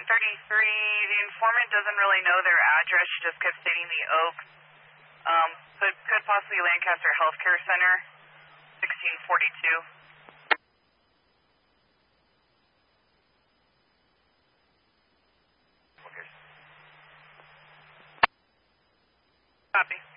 The informant doesn't really know their address. She just kept stating the Oaks. Could possibly Lancaster Healthcare Center, 1642. Okay. Copy.